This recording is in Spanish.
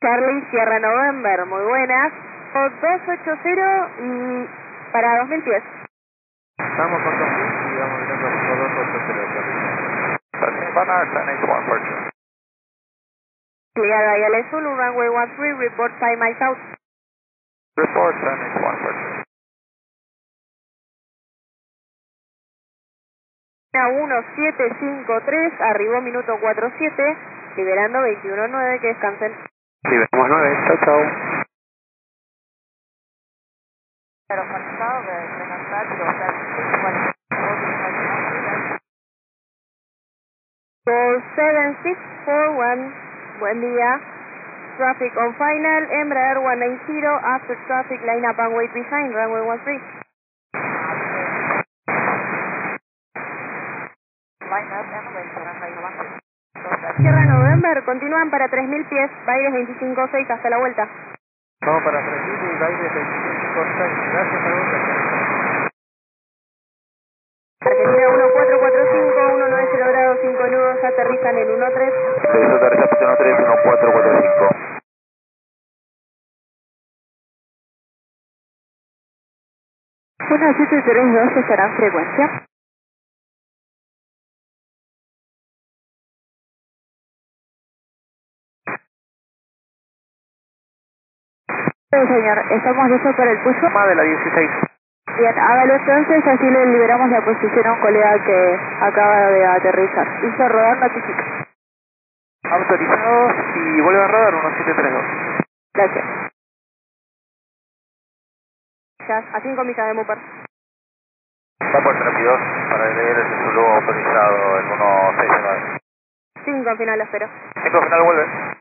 Charlie, Sierra November, muy buenas. 280 y para 2000 pies. Estamos con 2000 y vamos mirando por 280. Savannah, 1081 Fortune. Clear Ayala Zulu, runway 13, report 5 miles out. Report 1081 Fortune. 1753, arribó minuto 47, liberando 21.9, que descansen. Liberamos 9, chao chao. Call 7641, buen día. Traffic on final, Embraer 190, after traffic line up and wait behind, runway 13. Sierra November, continúan para 3000 pies, Baires 25.6 hasta la vuelta. Vamos para 3000 y Baires 25.6. Gracias a vos. Argentina 1445, 190 grados, 5 nudos, aterrizan en 13. Servicio de recepción 13, 1445. Una 732 estará en frecuencia. Sí, señor, estamos listos para el push. Más de la 16. Bien, hágalo entonces, así le liberamos la posición a un colega que acaba de aterrizar. Hizo rodar, notifica. Autorizados y vuelve a rodar 1732. Gracias. Ya, a 5 millas de Mupar. Va por 32 para leer el Zulu autorizado el 169. 5 al final, lo espero. 5 final vuelve.